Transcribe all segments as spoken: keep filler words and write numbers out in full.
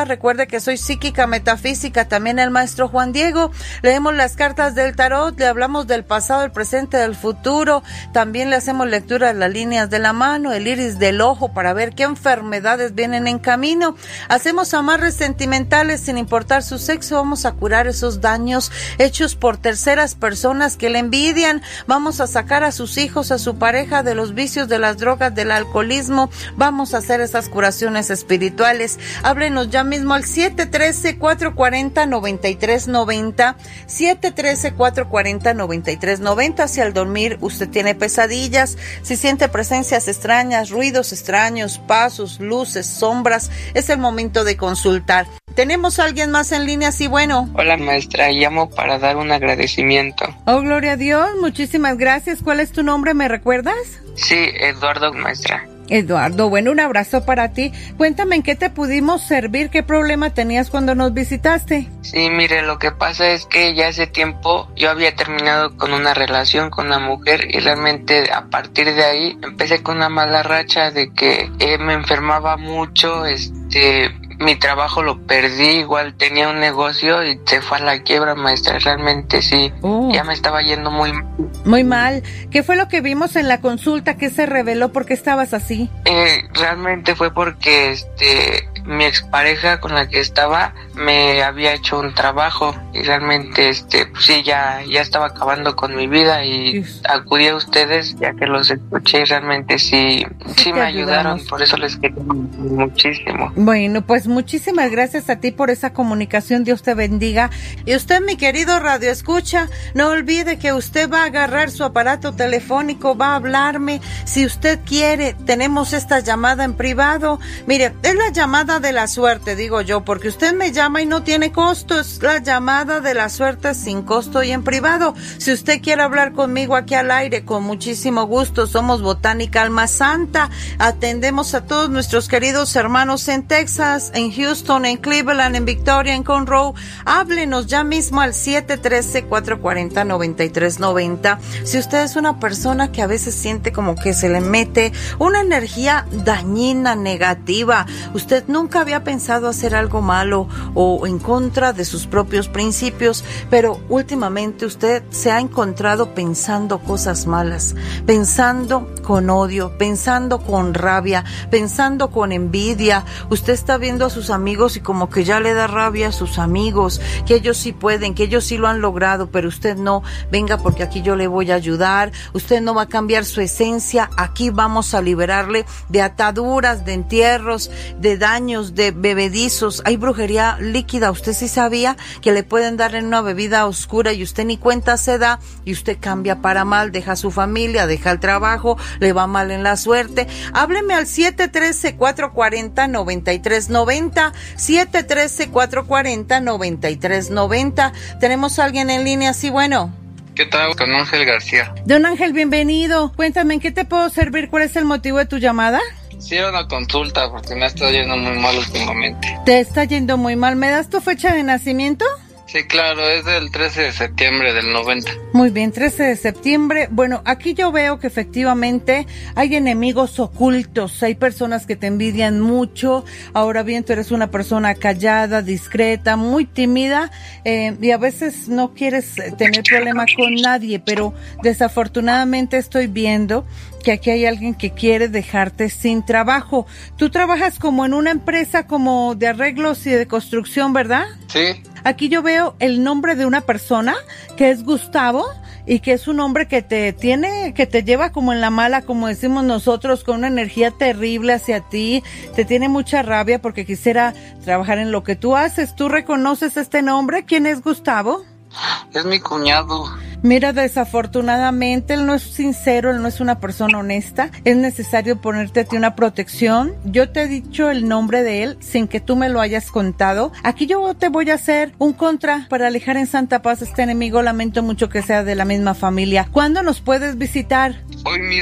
Hola, recuerde que soy psíquica metafísica, también el maestro Juan Diego. Leemos las cartas del tarot, le hablamos del pasado, el presente, del futuro. También le hacemos lectura de las líneas de la mano, el iris del ojo para ver qué enfermedades vienen en camino. Hacemos amarres sentimentales sin importar su sexo. Vamos a curar esos daños hechos por terceras personas que le envidian. Vamos a sacar a sus hijos, a su pareja de los vicios, de las drogas, del alcoholismo. Vamos a hacer esas curaciones espirituales. Háblenos ya mismo al siete uno tres, cuatro cuatro cero, nueve tres nueve cero, siete uno tres, cuatro cuatro cero, nueve tres nueve cero. Si al dormir usted tiene pesadillas, si siente presencias extrañas, ruidos extraños, pasos, luces, sombras, es el momento de consultar. ¿Tenemos a alguien más en línea? Sí, bueno. Hola, maestra, llamo para dar un agradecimiento. Oh, gloria a Dios, muchísimas gracias. ¿Cuál es tu nombre, me recuerdas? Sí, Eduardo, maestra. Eduardo, bueno, un abrazo para ti. Cuéntame, ¿en qué te pudimos servir? ¿Qué problema tenías cuando nos visitaste? Sí, mire, lo que pasa es que ya hace tiempo yo había terminado con una relación con una mujer y realmente a partir de ahí empecé con una mala racha de que eh, me enfermaba mucho, este... mi trabajo lo perdí, igual tenía un negocio y se fue a la quiebra, maestra. Realmente sí, oh. ya me estaba yendo muy mal. Muy mal. ¿Qué fue lo que vimos en la consulta? ¿Qué se reveló? ¿Por qué estabas así? Eh, realmente fue porque este mi expareja con la que estaba me había hecho un trabajo y realmente este pues sí ya ya estaba acabando con mi vida y Dios. Acudí a ustedes ya que los escuché y realmente sí sí, sí me ayudaron, por eso les quiero muchísimo. Bueno, pues muchísimas gracias a ti por esa comunicación, Dios te bendiga. Y usted, mi querido radio escucha, no olvide que usted va a agarrar su aparato telefónico, va a hablarme, si usted quiere, tenemos esta llamada en privado. Mire, es la llamada de la suerte, digo yo, porque usted me llama y no tiene costo, es la llamada de la suerte sin costo y en privado. Si usted quiere hablar conmigo aquí al aire, con muchísimo gusto, somos Botánica Alma Santa, atendemos a todos nuestros queridos hermanos en Texas, en Houston, en Cleveland, en Victoria, en Conroe. Háblenos ya mismo al siete uno tres, cuatro cuatro cero, nueve tres nueve cero. Si usted es una persona que a veces siente como que se le mete una energía dañina, negativa, usted nunca había pensado hacer algo malo o en contra de sus propios principios, pero últimamente usted se ha encontrado pensando cosas malas, pensando con odio, pensando con rabia, pensando con envidia. Usted está viendo a sus amigos y como que ya le da rabia a sus amigos, que ellos sí pueden, que ellos sí lo han logrado, pero usted no. Venga, porque aquí yo le voy a ayudar. Usted no va a cambiar su esencia. Aquí vamos a liberarle de ataduras, de entierros, de daños, de bebedizos. Hay brujería líquida. Usted sí sabía que le pueden dar en una bebida oscura y usted ni cuenta se da y usted cambia para mal, deja su familia, deja el trabajo, le va mal en la suerte. Hábleme al siete uno tres, cuatro cuatro cero, nueve tres nueve cero, siete uno tres, cuatro cuatro cero, nueve tres nueve cero. Tenemos a alguien en línea, sí, bueno. ¿Qué tal? Con Ángel García. Don Ángel, bienvenido. Cuéntame, ¿en qué te puedo servir? ¿Cuál es el motivo de tu llamada? Sí, una consulta, porque me ha estado yendo muy mal últimamente. ¿Te está yendo muy mal? ¿Me das tu fecha de nacimiento? Sí, claro, es del trece de septiembre del noventa. Muy bien, trece de septiembre. Bueno, aquí yo veo que efectivamente hay enemigos ocultos, hay personas que te envidian mucho. Ahora bien, tú eres una persona callada, discreta, muy tímida, eh, y a veces no quieres tener problema con nadie, pero desafortunadamente estoy viendo que aquí hay alguien que quiere dejarte sin trabajo. Tú trabajas como en una empresa como de arreglos y de construcción, ¿verdad? Sí. Aquí yo veo el nombre de una persona que es Gustavo y que es un hombre que te tiene, que te lleva como en la mala, como decimos nosotros, con una energía terrible hacia ti. Te tiene mucha rabia porque quisiera trabajar en lo que tú haces. ¿Tú reconoces este nombre? ¿Quién es Gustavo? Es mi cuñado. Mira, desafortunadamente él no es sincero, él no es una persona honesta. Es necesario ponerte a ti una protección. Yo te he dicho el nombre de él sin que tú me lo hayas contado. Aquí yo te voy a hacer un contra para alejar en santa paz a este enemigo. Lamento mucho que sea de la misma familia. ¿Cuándo nos puedes visitar? Hoy mismo.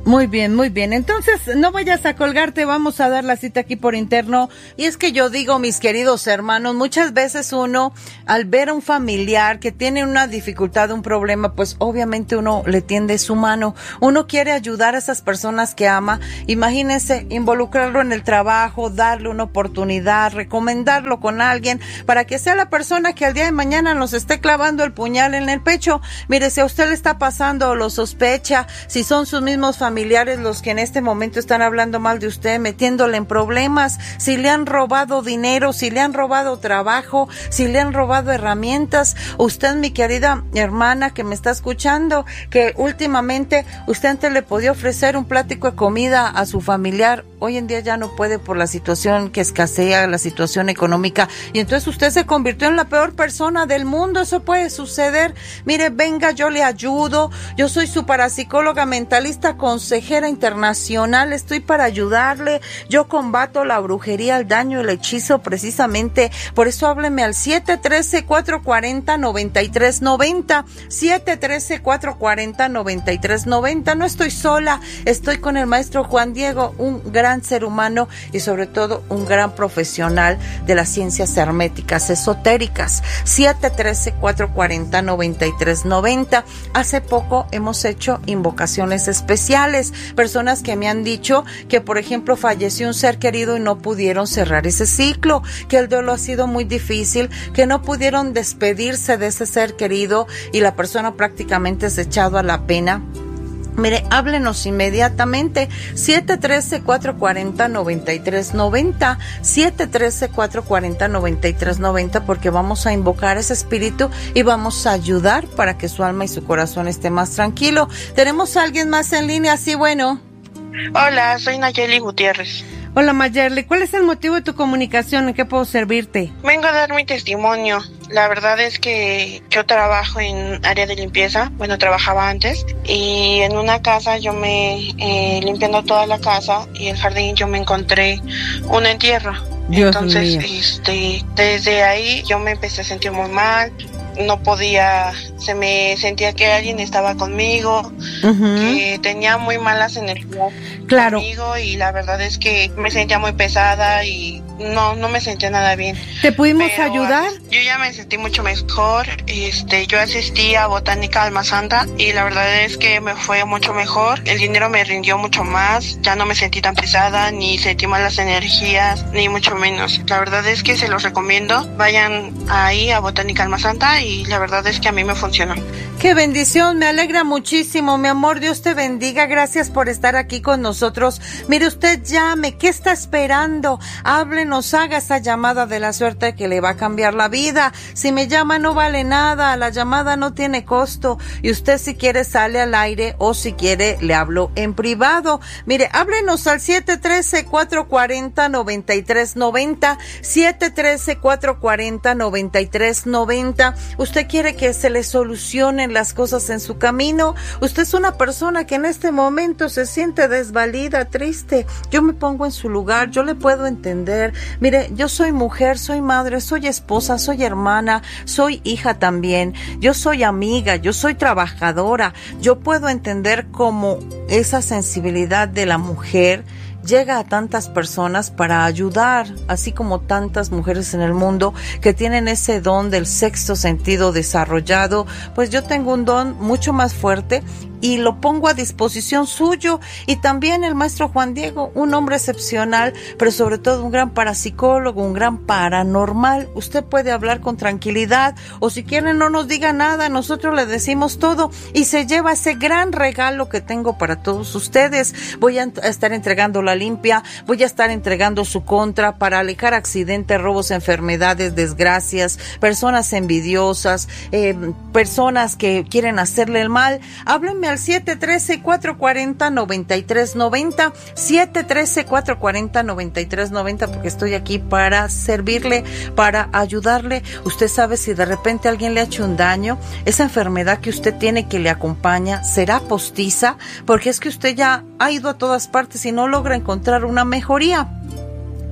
Muy bien, muy bien. Entonces, no vayas a colgarte, vamos a dar la cita aquí por interno. Y es que yo digo, mis queridos hermanos, muchas veces uno, al ver a un familiar que tiene una dificultad, un problema, pues obviamente uno le tiende su mano. Uno quiere ayudar a esas personas que ama. Imagínense, involucrarlo en el trabajo, darle una oportunidad, recomendarlo con alguien, para que sea la persona que al día de mañana nos esté clavando el puñal en el pecho. Mire, si a usted le está pasando o lo sospecha, si son sus mismos familiares, familiares los que en este momento están hablando mal de usted, metiéndole en problemas, si le han robado dinero, si le han robado trabajo, si le han robado herramientas. Usted, mi querida hermana que me está escuchando, que últimamente usted antes le podía ofrecer un plático de comida a su familiar, hoy en día ya no puede por la situación que escasea, la situación económica, y entonces usted se convirtió en la peor persona del mundo. Eso puede suceder. Mire, venga, yo le ayudo, yo soy su parapsicóloga mentalista con consejera internacional, estoy para ayudarle. Yo combato la brujería, el daño, el hechizo, precisamente. Por eso hábleme al siete uno tres, cuatro cuatro cero, nueve tres nueve cero, siete uno tres, cuatro cuatro cero, nueve tres nueve cero. No estoy sola, estoy con el maestro Juan Diego, un gran ser humano y sobre todo un gran profesional de las ciencias herméticas, esotéricas. siete uno tres, cuatro cuatro cero, nueve tres nueve cero. Hace poco hemos hecho invocaciones especiales. Personas que me han dicho que, por ejemplo, falleció un ser querido y no pudieron cerrar ese ciclo, que el duelo ha sido muy difícil, que no pudieron despedirse de ese ser querido y la persona prácticamente es echado a la pena. Mire, háblenos inmediatamente, siete uno tres, cuatro cuatro cero, nueve tres nueve cero, siete uno tres, cuatro cuatro cero, nueve tres nueve cero, porque vamos a invocar ese espíritu y vamos a ayudar para que su alma y su corazón esté más tranquilo. ¿Tenemos a alguien más en línea? Sí, bueno. Hola, soy Nayeli Gutiérrez. Hola, Mayerly, ¿cuál es el motivo de tu comunicación? ¿En qué puedo servirte? Vengo a dar mi testimonio. La verdad es que yo trabajo en área de limpieza, bueno, trabajaba antes, y en una casa yo me, eh, limpiando toda la casa y el jardín, yo me encontré un entierro. Dios Entonces, mío. este, desde ahí yo me empecé a sentir muy mal. No podía, se me sentía que alguien estaba conmigo, uh-huh. que tenía muy malas energías claro. conmigo, y la verdad es que me sentía muy pesada y no, no me sentía nada bien. ¿Te pudimos Pero ayudar? Yo ya me sentí mucho mejor. Este, yo asistí a Botánica Alma Santa y la verdad es que me fue mucho mejor. El dinero me rindió mucho más. Ya no me sentí tan pesada, ni sentí malas energías, ni mucho menos. La verdad es que se los recomiendo. Vayan ahí a Botánica Alma Santa y la verdad es que a mí me funcionó. ¡Qué bendición! Me alegra muchísimo, mi amor. Dios te bendiga. Gracias por estar aquí con nosotros. Mire, usted llame. ¿Qué está esperando? Háblenos, haga esa llamada de la suerte que le va a cambiar la vida. Si me llama no vale nada. La llamada no tiene costo. Y usted, si quiere, sale al aire, o si quiere, le hablo en privado. Mire, háblenos al siete uno tres, cuatro cuatro cero, nueve tres nueve cero, siete uno tres, cuatro cuatro cero, nueve tres nueve cero. Usted quiere que se le solucionen las cosas en su camino. Usted es una persona que en este momento se siente desvalida, triste. Yo me pongo en su lugar, yo le puedo entender. Mire, yo soy mujer, soy madre, soy esposa, soy hermana, soy hija también. Yo soy amiga, yo soy trabajadora. Yo puedo entender cómo esa sensibilidad de la mujer llega a tantas personas para ayudar, así como tantas mujeres en el mundo que tienen ese don del sexto sentido desarrollado. Pues yo tengo un don mucho más fuerte y lo pongo a disposición suyo, y también el maestro Juan Diego, un hombre excepcional, pero sobre todo un gran parapsicólogo, un gran paranormal. Usted puede hablar con tranquilidad, o si quiere no nos diga nada, nosotros le decimos todo y se lleva ese gran regalo que tengo para todos ustedes. Voy a estar entregando la limpia, voy a estar entregando su contra para alejar accidentes, robos, enfermedades, desgracias, personas envidiosas, eh, personas que quieren hacerle el mal. Háblenme al siete uno tres, cuatro cuatro cero, nueve tres nueve cero, siete uno tres, cuatro cuatro cero, nueve tres nueve cero, porque estoy aquí para servirle, para ayudarle. Usted sabe, si de repente alguien le ha hecho un daño, esa enfermedad que usted tiene que le acompaña será postiza, porque es que usted ya ha ido a todas partes y no logra encontrar una mejoría.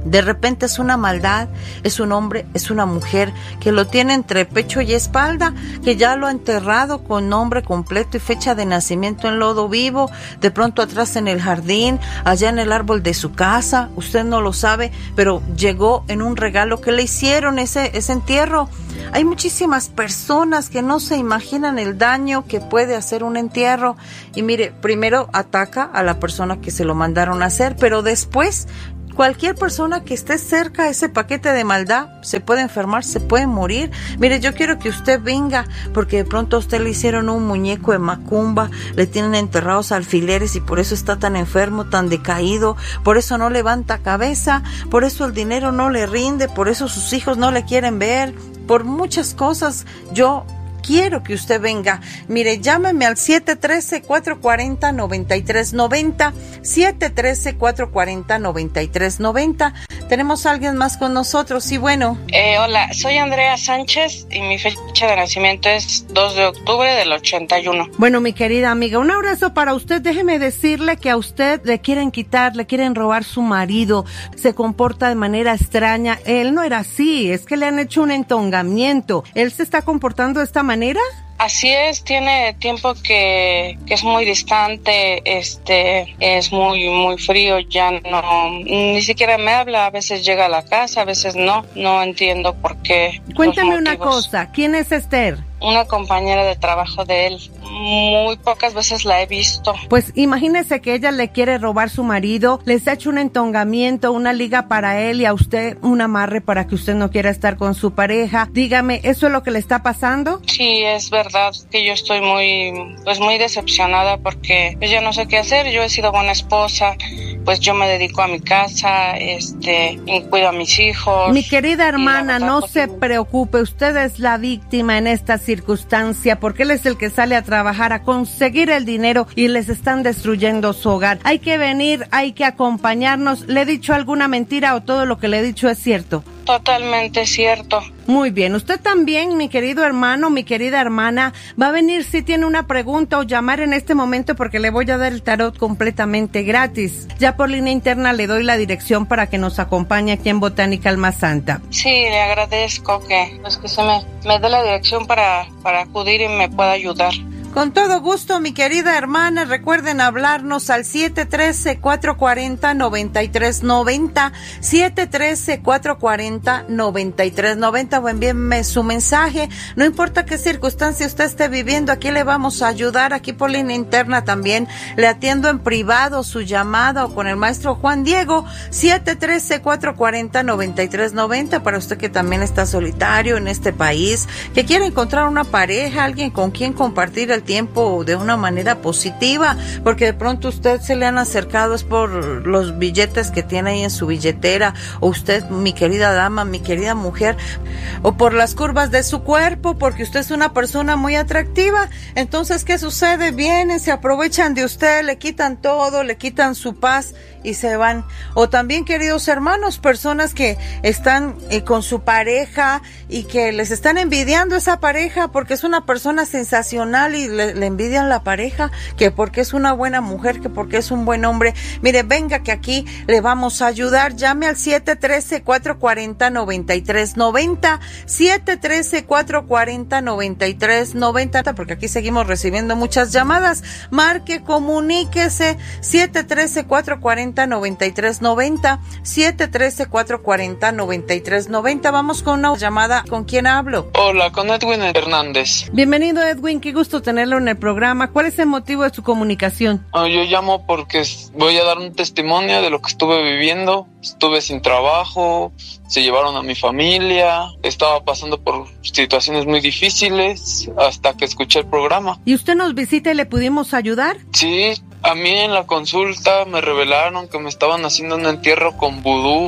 De repente es una maldad, es un hombre, es una mujer que lo tiene entre pecho y espalda, que ya lo ha enterrado con nombre completo y fecha de nacimiento en lodo vivo, de pronto atrás en el jardín, allá en el árbol de su casa, usted no lo sabe, pero llegó en un regalo que le hicieron ese, ese entierro. Hay muchísimas personas que no se imaginan el daño que puede hacer un entierro. Y mire, primero ataca a la persona que se lo mandaron a hacer, pero después cualquier persona que esté cerca a ese paquete de maldad se puede enfermar, se puede morir. Mire, yo quiero que usted venga, porque de pronto a usted le hicieron un muñeco de macumba, le tienen enterrados alfileres y por eso está tan enfermo, tan decaído, por eso no levanta cabeza, por eso el dinero no le rinde, por eso sus hijos no le quieren ver, por muchas cosas. Yo quiero que usted venga. Mire, llámeme al siete uno tres, cuatro cuatro cero, nueve tres nueve cero, siete uno tres, cuatro cuatro cero, nueve tres nueve cero. Tenemos a alguien más con nosotros, y bueno. Eh, hola, soy Andrea Sánchez y mi fecha de nacimiento es dos de octubre del ochenta y uno. Bueno, mi querida amiga, un abrazo para usted. Déjeme decirle que a usted le quieren quitar, le quieren robar su marido, se comporta de manera extraña. Él no era así, es que le han hecho un entongamiento. Él se está comportando de esta manera. ¿Manera? Así es, tiene tiempo que, que es muy distante, este, es muy, muy frío, ya no, ni siquiera me habla, a veces llega a la casa, a veces no, no entiendo por qué. Cuéntame una cosa, ¿quién es Esther? Una compañera de trabajo de él. Muy pocas veces la he visto. Pues imagínese que ella le quiere robar su marido, les ha hecho un entongamiento, una liga para él y a usted un amarre para que usted no quiera estar con su pareja. Dígame, ¿eso es lo que le está pasando? Sí, es verdad que yo estoy muy, pues muy decepcionada porque pues yo no sé qué hacer. Yo he sido buena esposa, pues yo me dedico a mi casa, este, y cuido a mis hijos. Mi querida hermana, no se preocupe, usted es la víctima en esta circunstancia porque él es el que sale a trabajar, a conseguir el dinero y les están destruyendo su hogar. Hay que venir, hay que acompañarnos. ¿Le he dicho alguna mentira o todo lo que le he dicho es cierto? Totalmente cierto. Muy bien, usted también, mi querido hermano, mi querida hermana, va a venir si tiene una pregunta o llamar en este momento porque le voy a dar el tarot completamente gratis. Ya por línea interna le doy la dirección para que nos acompañe aquí en Botánica Alma Santa. Sí, le agradezco que, pues que se me, me dé la dirección para, para acudir y me pueda ayudar. Con todo gusto, mi querida hermana. Recuerden hablarnos al siete uno tres, cuatro cuatro cero, nueve tres nueve cero, siete uno tres, cuatro cuatro cero, nueve tres nueve cero o envíenme su mensaje. No importa qué circunstancia usted esté viviendo, aquí le vamos a ayudar. Aquí por línea interna también le atiendo en privado su llamada o con el maestro Juan Diego. siete uno tres, cuatro cuatro cero, nueve tres nueve cero para usted que también está solitario en este país, que quiere encontrar una pareja, alguien con quien compartir el tiempo de una manera positiva, porque de pronto usted se le han acercado es por los billetes que tiene ahí en su billetera, o usted, mi querida dama, mi querida mujer, o por las curvas de su cuerpo, porque usted es una persona muy atractiva. Entonces, ¿qué sucede? Vienen, se aprovechan de usted, le quitan todo, le quitan su paz y se van. O también, queridos hermanos, personas que están eh, con su pareja y que les están envidiando esa pareja porque es una persona sensacional y le, le envidian la pareja, que porque es una buena mujer, que porque es un buen hombre. Mire, venga que aquí le vamos a ayudar. Llame al siete uno tres, cuatro cuatro cero, nueve tres nueve cero, siete uno tres, cuatro cuatro cero, nueve tres nueve cero, porque aquí seguimos recibiendo muchas llamadas. Marque, comuníquese, siete uno tres, cuatro cuatro cero, nueve tres nueve cero, siete uno tres, cuatro cuatro cero, nueve tres nueve cero. Vamos con una llamada. ¿Con quién hablo? Hola, con Edwin Hernández. Bienvenido, Edwin, qué gusto tenerlo en el programa. ¿Cuál es el motivo de su comunicación? Oh, yo llamo porque voy a dar un testimonio de lo que estuve viviendo. Estuve sin trabajo, se llevaron a mi familia, estaba pasando por situaciones muy difíciles hasta que escuché el programa. ¿Y usted nos visita y le pudimos ayudar? Sí, a mí en la consulta me revelaron que me estaban haciendo un entierro con vudú.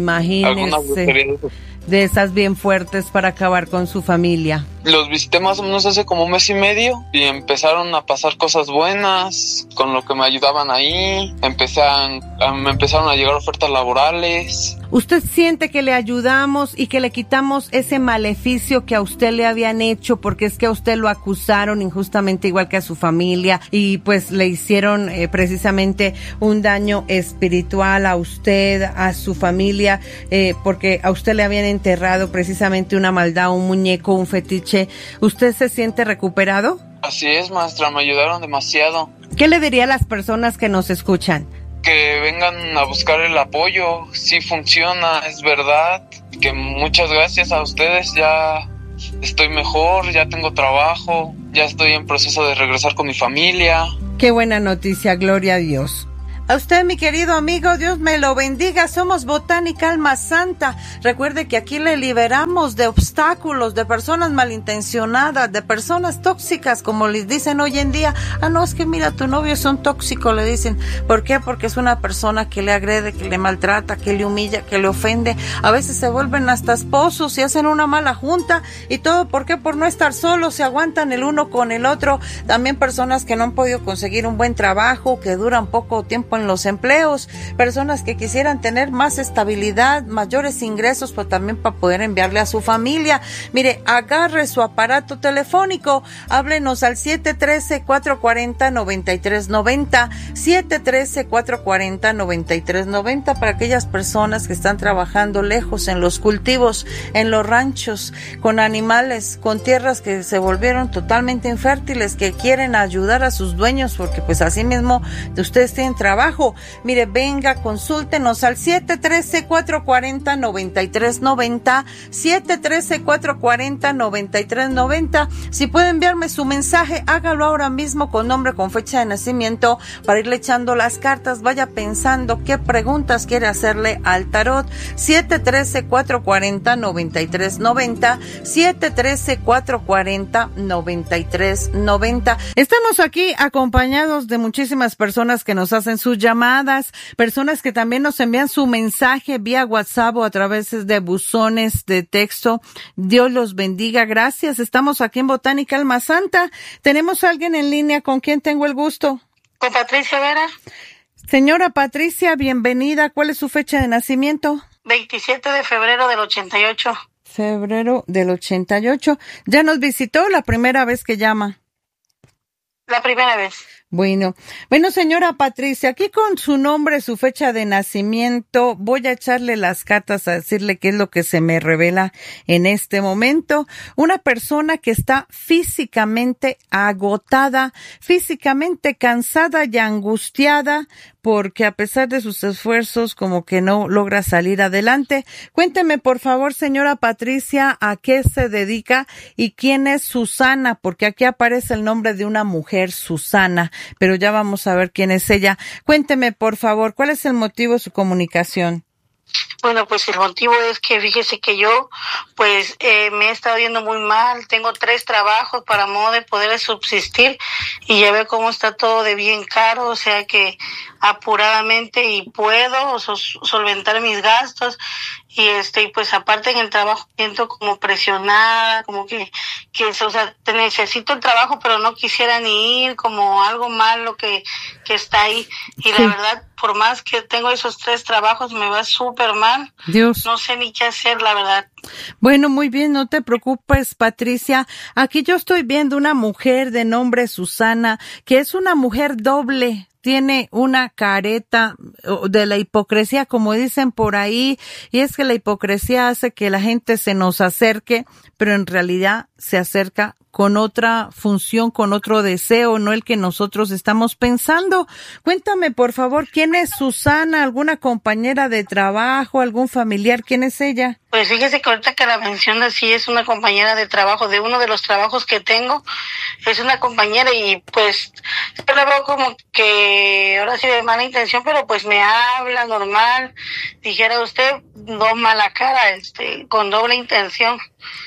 Imagínese, de esas bien fuertes para acabar con su familia. Los visité más o menos hace como un mes y medio y empezaron a pasar cosas buenas con lo que me ayudaban ahí. Empecé a, a, me empezaron a llegar ofertas laborales. ¿Usted siente que le ayudamos y que le quitamos ese maleficio que a usted le habían hecho, porque es que a usted lo acusaron injustamente igual que a su familia y pues le hicieron eh, precisamente un daño espiritual a usted, a su familia, eh, porque a usted le habían enterrado precisamente una maldad, un muñeco, un fetiche? ¿Usted se siente recuperado? Así es, maestra, me ayudaron demasiado. ¿Qué le diría a las personas que nos escuchan? Que vengan a buscar el apoyo, sí funciona, es verdad, que muchas gracias a ustedes, ya estoy mejor, ya tengo trabajo, ya estoy en proceso de regresar con mi familia. Qué buena noticia, gloria a Dios. A usted, mi querido amigo, Dios me lo bendiga. Somos Botánica Alma Santa. Recuerde que aquí le liberamos de obstáculos, de personas malintencionadas, de personas tóxicas, como les dicen hoy en día. Ah, no, es que mira, tu novio es un tóxico, le dicen. ¿Por qué? Porque es una persona que le agrede, que le maltrata, que le humilla, que le ofende. A veces se vuelven hasta esposos y hacen una mala junta. Y todo, ¿por qué? Por no estar solos, se aguantan el uno con el otro. También personas que no han podido conseguir un buen trabajo, que duran poco tiempo en los empleos, personas que quisieran tener más estabilidad, mayores ingresos, pues también para poder enviarle a su familia. Mire, agarre su aparato telefónico, háblenos al siete uno tres, cuatro cuatro cero, nueve tres nueve cero, siete uno tres, cuatro cuatro cero, nueve tres nueve cero, para aquellas personas que están trabajando lejos en los cultivos, en los ranchos, con animales, con tierras que se volvieron totalmente infértiles, que quieren ayudar a sus dueños, porque pues así mismo ustedes tienen trabajo. Mire, venga, consúltenos al siete uno tres, cuatro cuatro cero, nueve tres nueve cero, siete uno tres, cuatro cuatro cero, nueve tres nueve cero. Si puede enviarme su mensaje, hágalo ahora mismo con nombre, con fecha de nacimiento, para irle echando las cartas. Vaya pensando qué preguntas quiere hacerle al tarot. siete uno tres, cuatro cuatro cero, nueve tres nueve cero, siete uno tres, cuatro cuatro cero, nueve tres nueve cero. Estamos aquí acompañados de muchísimas personas que nos hacen sus llamadas, personas que también nos envían su mensaje vía WhatsApp o a través de buzones de texto. Dios los bendiga. Gracias. Estamos aquí en Botánica Alma Santa. ¿Tenemos a alguien en línea con quien tengo el gusto? Con Patricia Vera. Señora Patricia, bienvenida. ¿Cuál es su fecha de nacimiento? veintisiete de febrero del ochenta y ocho. Febrero del ochenta y ocho. ¿Ya nos visitó la primera vez que llama? La primera vez. Bueno, bueno, señora Patricia, aquí con su nombre, su fecha de nacimiento, voy a echarle las cartas a decirle qué es lo que se me revela en este momento. Una persona que está físicamente agotada, físicamente cansada y angustiada, porque a pesar de sus esfuerzos, como que no logra salir adelante. Cuénteme, por favor, señora Patricia, a qué se dedica y quién es Susana, porque aquí aparece el nombre de una mujer, Susana, pero ya vamos a ver quién es ella. Cuénteme, por favor, ¿cuál es el motivo de su comunicación? Bueno, pues el motivo es que fíjese que yo, pues, eh, me he estado viendo muy mal. Tengo tres trabajos para modo de poder subsistir y ya ve cómo está todo de bien caro, o sea que apuradamente y puedo sos- solventar mis gastos. Y este, y pues aparte en el trabajo siento como presionada, como que, que, o sea, te necesito el trabajo, pero no quisiera ni ir, como algo malo que, que está ahí. Y Sí. la verdad, por más que tengo esos tres trabajos, me va súper mal. Dios. No sé ni qué hacer, la verdad. Bueno, muy bien, no te preocupes, Patricia. Aquí yo estoy viendo una mujer de nombre Susana, que es una mujer doble. Tiene una careta de la hipocresía, como dicen por ahí, y es que la hipocresía hace que la gente se nos acerque, pero en realidad se acerca con otra función, con otro deseo, no el que nosotros estamos pensando. Cuéntame, por favor, ¿quién es Susana? ¿Alguna compañera de trabajo? ¿Algún familiar? ¿Quién es ella? Pues fíjese que ahorita que la menciona, sí es una compañera de trabajo, de uno de los trabajos que tengo, es una compañera y pues yo la veo como que ahora sí de mala intención, pero pues me habla normal, dijera usted, no mala cara, este, con doble intención.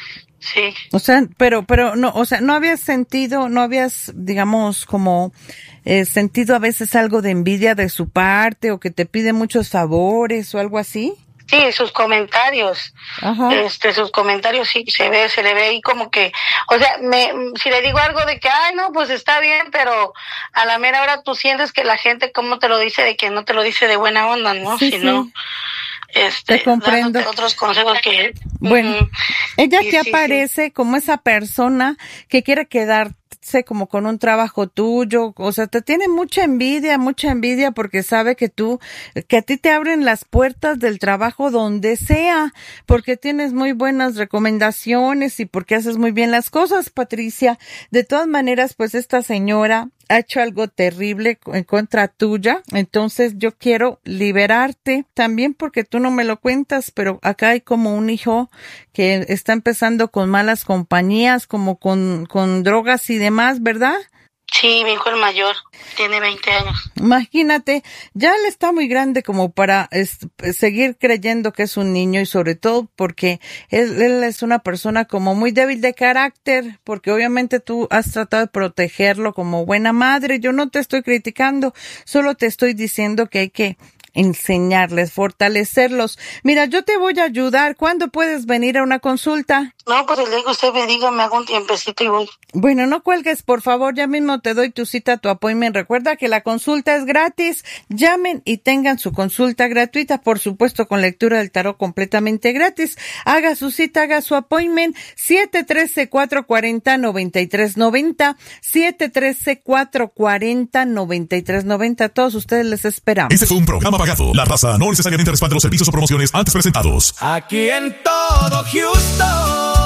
Sí. O sea, pero, pero no, o sea, no habías sentido, no habías, digamos, como eh, sentido a veces algo de envidia de su parte o que te pide muchos favores o algo así. Sí, sus comentarios, Ajá. este, sus comentarios sí se ve, se le ve ahí como que, o sea, me, si le digo algo de que, ay, no, pues está bien, pero a la mera hora tú sientes que la gente, como te lo dice, de que no te lo dice de buena onda, ¿no? Sí, Sino, sí. este, te comprendo. Otros consejos que... Bueno, uh-huh. ella sí, te sí, aparece sí. como esa persona que quiere quedar como con un trabajo tuyo, o sea, te tiene mucha envidia, mucha envidia porque sabe que tú, que a ti te abren las puertas del trabajo donde sea, porque tienes muy buenas recomendaciones y porque haces muy bien las cosas, Patricia. De todas maneras, pues esta señora ha hecho algo terrible en contra tuya, entonces yo quiero liberarte también porque tú no me lo cuentas, pero acá hay como un hijo que está empezando con malas compañías, como con, con drogas y demás, ¿verdad? Sí, mi hijo el mayor, tiene veinte años. Imagínate, ya él está muy grande como para es, seguir creyendo que es un niño y sobre todo porque él, él es una persona como muy débil de carácter, porque obviamente tú has tratado de protegerlo como buena madre. Yo no te estoy criticando, solo te estoy diciendo que hay que enseñarles, fortalecerlos. Mira, yo te voy a ayudar. ¿Cuándo puedes venir a una consulta? No, pues el día que usted me diga, me hago un tiempecito y voy. Bueno, no cuelgues, por favor, ya mismo te doy tu cita, tu appointment. Recuerda que la consulta es gratis. Llamen y tengan su consulta gratuita, por supuesto, con lectura del tarot completamente gratis. Haga su cita, haga su appointment, siete uno tres, cuatro cuatro cero, nueve tres nueve cero, siete uno tres, cuatro cuatro cero, nueve tres nueve cero. Todos ustedes les esperamos. Este fue un programa pagado. La raza no necesariamente respalda los servicios o promociones antes presentados. Aquí en todo Houston,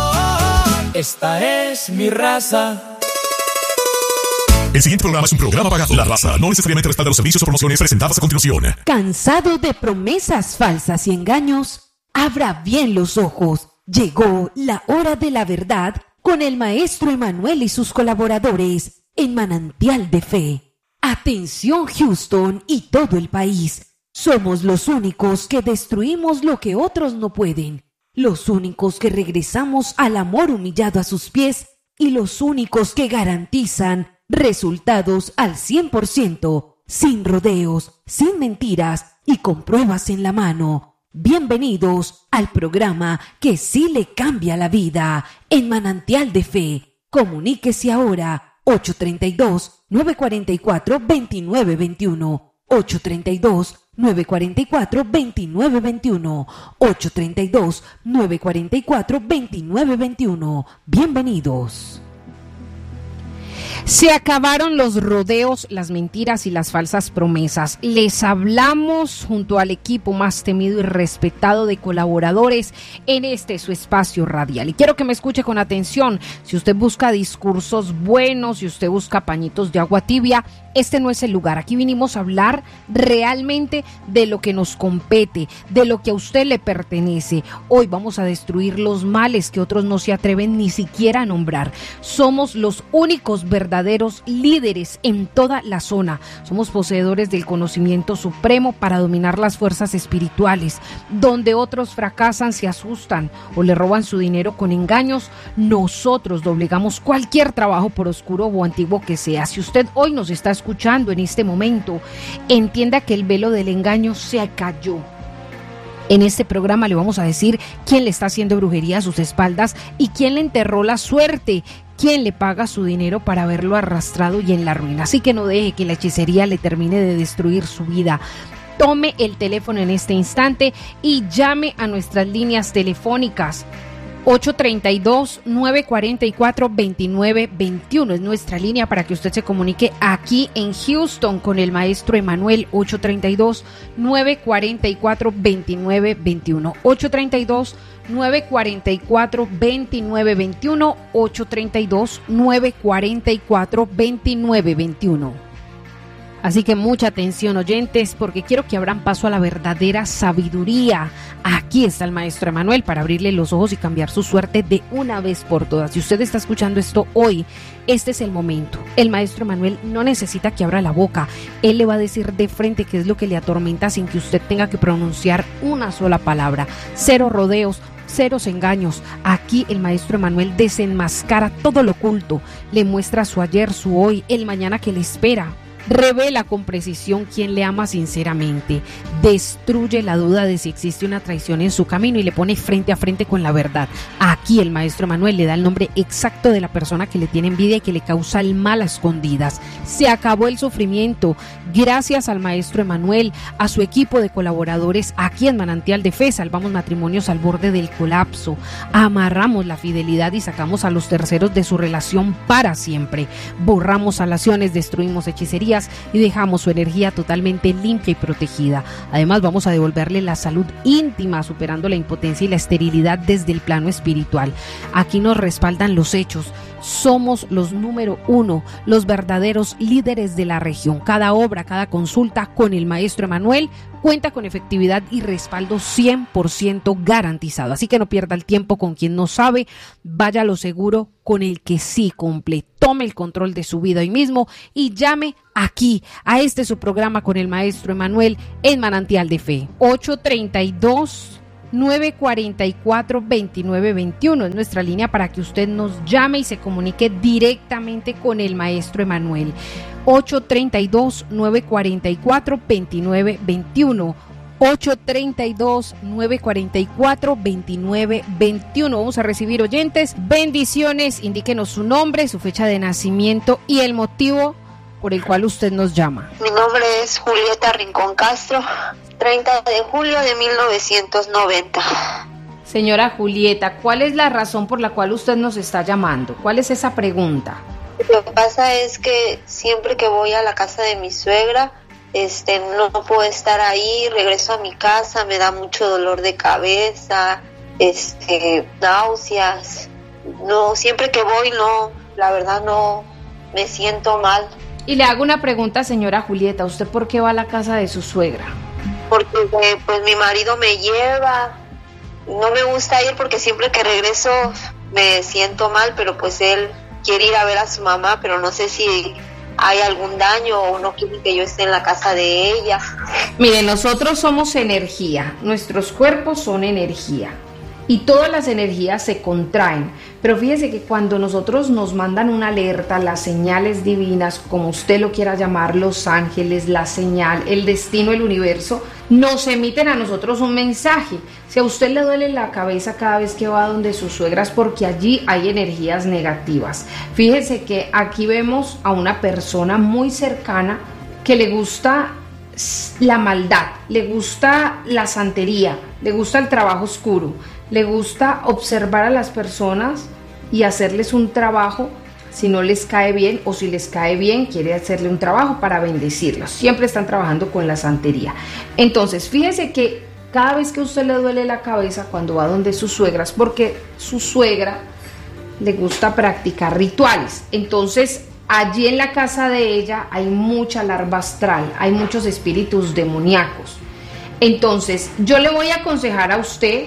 esta es mi raza. El siguiente programa es un programa pagado. La raza no necesariamente respalda los servicios o promociones presentadas a continuación. ¿Cansado de promesas falsas y engaños? Abra bien los ojos. Llegó la hora de la verdad con el maestro Emanuel y sus colaboradores en Manantial de Fe. Atención Houston y todo el país. Somos los únicos que destruimos lo que otros no pueden. Los únicos que regresamos al amor humillado a sus pies y los únicos que garantizan resultados al cien por ciento, sin rodeos, sin mentiras y con pruebas en la mano. Bienvenidos al programa que sí le cambia la vida en Manantial de Fe. Comuníquese ahora ocho tres dos, nueve cuatro cuatro, dos nueve dos uno, ocho tres dos, nueve cuatro cuatro, dos nueve dos uno, ocho tres dos, nueve cuatro cuatro, dos nueve dos uno. Bienvenidos. Se acabaron los rodeos, las mentiras y las falsas promesas. Les hablamos junto al equipo más temido y respetado de colaboradores en este su espacio radial. Y quiero que me escuche con atención. Si usted busca discursos buenos, si usted busca pañitos de agua tibia, este no es el lugar. Aquí vinimos a hablar realmente de lo que nos compete, de lo que a usted le pertenece. Hoy vamos a destruir los males que otros no se atreven ni siquiera a nombrar. Somos los únicos verdaderos líderes en toda la zona. Somos poseedores del conocimiento supremo para dominar las fuerzas espirituales. Donde otros fracasan, se asustan o le roban su dinero con engaños, nosotros doblegamos cualquier trabajo por oscuro o antiguo que sea. Si usted hoy nos está escuchando en este momento, entienda que el velo del engaño se cayó. En este programa le vamos a decir quién le está haciendo brujería a sus espaldas y quién le enterró la suerte, quién le paga su dinero para verlo arrastrado y en la ruina. Así que no deje que la hechicería le termine de destruir su vida. Tome el teléfono en este instante y llame a nuestras líneas telefónicas. ocho tres dos, nueve cuatro cuatro, dos nueve dos uno es nuestra línea para que usted se comunique aquí en Houston con el maestro Emanuel. Ocho tres dos, nueve cuatro cuatro, dos nueve dos uno, ocho tres dos, nueve cuatro cuatro, dos nueve dos uno, ocho tres dos, nueve cuatro cuatro, dos nueve dos uno. Así que mucha atención, oyentes, porque quiero que abran paso a la verdadera sabiduría. Aquí está el maestro Emanuel para abrirle los ojos y cambiar su suerte de una vez por todas. Si usted está escuchando esto hoy, este es el momento. El maestro Emanuel no necesita que abra la boca. Él le va a decir de frente qué es lo que le atormenta sin que usted tenga que pronunciar una sola palabra. Cero rodeos, ceros engaños. Aquí el maestro Emanuel desenmascara todo lo oculto. Le muestra su ayer, su hoy, el mañana que le espera. revela con precisión quién le ama sinceramente, destruye la duda de si existe una traición en su camino y le pone frente a frente con la verdad. Aquí el maestro Emanuel le da el nombre exacto de la persona que le tiene envidia y que le causa el mal a escondidas. Se acabó el sufrimiento gracias al maestro Emanuel, a su equipo de colaboradores aquí en Manantial de Fe. Salvamos matrimonios al borde del colapso, amarramos la fidelidad y sacamos a los terceros de su relación para siempre, borramos alaciones, destruimos hechicerías y dejamos su energía totalmente limpia y protegida. Además, vamos a devolverle la salud íntima, superando la impotencia y la esterilidad desde el plano espiritual. Aquí nos respaldan los hechos. Somos los número uno, los verdaderos líderes de la región. Cada obra, cada consulta con el maestro Emanuel cuenta con efectividad y respaldo cien por ciento garantizado. Así que no pierda el tiempo con quien no sabe, vaya a lo seguro con el que sí cumple. Tome el control de su vida hoy mismo y llame aquí a este su programa con el maestro Emanuel en Manantial de Fe. ocho treinta y dos, nueve cuarenta y cuatro, veintinueve veintiuno es nuestra línea para que usted nos llame y se comunique directamente con el maestro Emanuel. ocho treinta y dos, nueve cuarenta y cuatro, veintinueve veintiuno. ocho treinta y dos, nueve cuarenta y cuatro, veintinueve veintiuno. Vamos a recibir oyentes. Bendiciones. Indíquenos su nombre, su fecha de nacimiento y el motivo por el cual usted nos llama. Mi nombre es Julieta Rincón Castro, treinta de julio de mil novecientos noventa. Señora Julieta, ¿cuál es la razón por la cual usted nos está llamando? ¿Cuál es esa pregunta? Lo que pasa es que siempre que voy a la casa de mi suegra, este, no puedo estar ahí, regreso a mi casa, me da mucho dolor de cabeza, este, náuseas. No, siempre que voy, no, la verdad no, me siento mal. Y le hago una pregunta, señora Julieta, ¿usted por qué va a la casa de su suegra? Porque pues mi marido me lleva, no me gusta ir porque siempre que regreso me siento mal, pero pues él quiere ir a ver a su mamá, pero no sé si hay algún daño o no quiere que yo esté en la casa de ella. Mire, nosotros somos energía, nuestros cuerpos son energía y todas las energías se contraen, pero fíjese que cuando nosotros nos mandan una alerta, las señales divinas, como usted lo quiera llamar, los ángeles, la señal, el destino, el universo, nos emiten a nosotros un mensaje. Si a usted le duele la cabeza cada vez que va donde sus suegras, porque allí hay energías negativas. Fíjese que aquí vemos a una persona muy cercana que le gusta la maldad, le gusta la santería, le gusta el trabajo oscuro, le gusta observar a las personas y hacerles un trabajo si no les cae bien, o si les cae bien quiere hacerle un trabajo para bendecirlos. Siempre están trabajando con la santería. Entonces fíjese que cada vez que a usted le duele la cabeza cuando va donde sus suegras, porque su suegra le gusta practicar rituales, entonces allí en la casa de ella hay mucha larva astral, hay muchos espíritus demoníacos. Entonces yo le voy a aconsejar a usted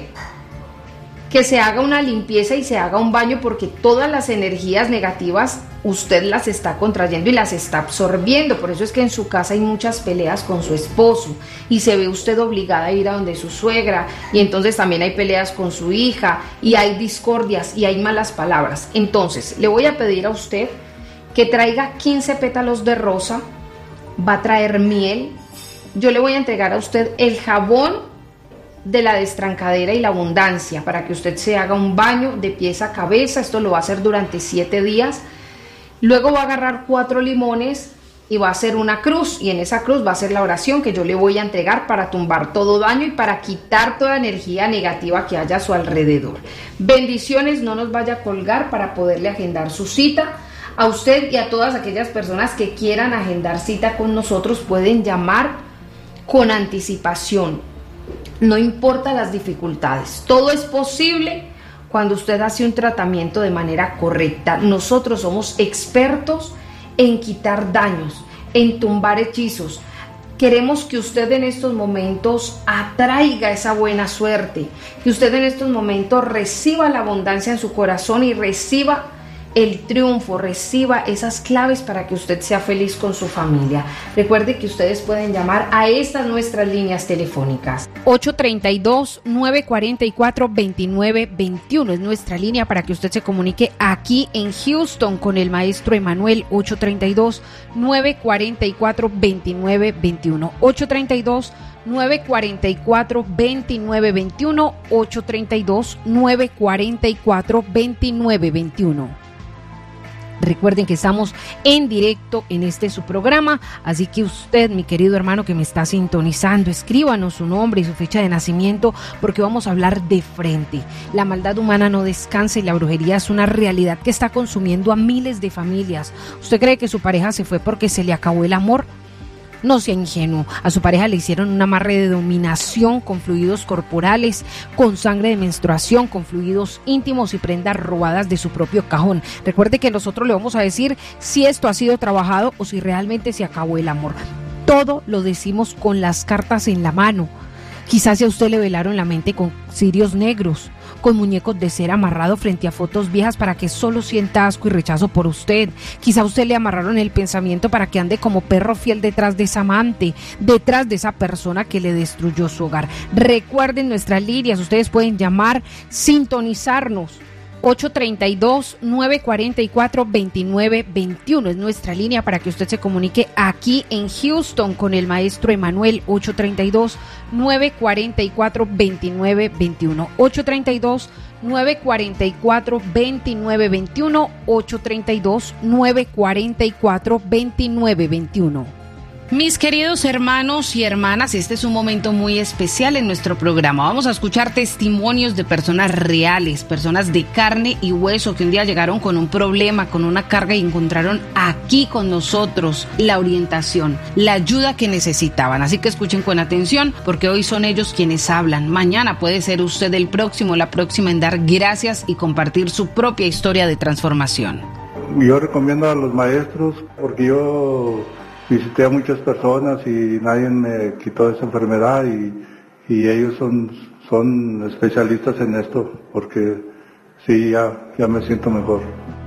que se haga una limpieza y se haga un baño, porque todas las energías negativas usted las está contrayendo y las está absorbiendo. Por eso es que en su casa hay muchas peleas con su esposo y se ve usted obligada a ir a donde su suegra, y entonces también hay peleas con su hija y hay discordias y hay malas palabras. Entonces le voy a pedir a usted que traiga quince pétalos de rosa, va a traer miel, yo le voy a entregar a usted el jabón de la destrancadera y la abundancia para que usted se haga un baño de pies a cabeza. Esto lo va a hacer durante siete días. Luego va a agarrar cuatro limones y va a hacer una cruz, y en esa cruz va a hacer la oración que yo le voy a entregar para tumbar todo daño y para quitar toda energía negativa que haya a su alrededor. Bendiciones, no nos vaya a colgar para poderle agendar su cita. A usted y a todas aquellas personas que quieran agendar cita con nosotros pueden llamar con anticipación. No importa las dificultades, todo es posible cuando usted hace un tratamiento de manera correcta. Nosotros somos expertos en quitar daños, en tumbar hechizos. Queremos que usted en estos momentos atraiga esa buena suerte, que usted en estos momentos reciba la abundancia en su corazón y reciba el triunfo, reciba esas claves para que usted sea feliz con su familia. Recuerde que ustedes pueden llamar a estas nuestras líneas telefónicas. ocho tres dos, nueve cuatro cuatro, dos nueve dos uno es nuestra línea para que usted se comunique aquí en Houston con el maestro Emanuel. Ocho tres dos, nueve cuatro cuatro, dos nueve dos uno. ocho tres dos, nueve cuatro cuatro, dos nueve dos uno. ocho tres dos, nueve cuatro cuatro, dos nueve dos uno. Recuerden que estamos en directo en este su programa, así que usted, mi querido hermano que me está sintonizando, escríbanos su nombre y su fecha de nacimiento, porque vamos a hablar de frente. La maldad humana no descansa y la brujería es una realidad que está consumiendo a miles de familias. ¿Usted cree que su pareja se fue porque se le acabó el amor? No sea ingenuo. A su pareja le hicieron un amarre de dominación con fluidos corporales, con sangre de menstruación, con fluidos íntimos y prendas robadas de su propio cajón. Recuerde que nosotros le vamos a decir si esto ha sido trabajado o si realmente se acabó el amor. Todo lo decimos con las cartas en la mano. Quizás a usted le velaron la mente con cirios negros, con muñecos de cera amarrado frente a fotos viejas para que solo sienta asco y rechazo por usted. Quizá a usted le amarraron el pensamiento para que ande como perro fiel detrás de esa amante, detrás de esa persona que le destruyó su hogar. Recuerden nuestras líneas, ustedes pueden llamar, sintonizarnos. ocho tres dos, nueve cuatro cuatro, dos nueve dos uno es nuestra línea para que usted se comunique aquí en Houston con el maestro Emanuel. Ocho tres dos, nueve cuatro cuatro, dos nueve dos uno. ocho tres dos, nueve cuatro cuatro, dos nueve dos uno. ocho tres dos, nueve cuatro cuatro, dos nueve dos uno. Mis queridos hermanos y hermanas, este es un momento muy especial en nuestro programa. Vamos a escuchar testimonios de personas reales, personas de carne y hueso que un día llegaron con un problema, con una carga y encontraron aquí con nosotros la orientación, la ayuda que necesitaban. Así que escuchen con atención porque hoy son ellos quienes hablan. Mañana puede ser usted el próximo, la próxima en dar gracias y compartir su propia historia de transformación. Yo recomiendo a los maestros porque yo visité a muchas personas y nadie me quitó esa enfermedad y, y ellos son, son especialistas en esto porque sí, ya, ya me siento mejor.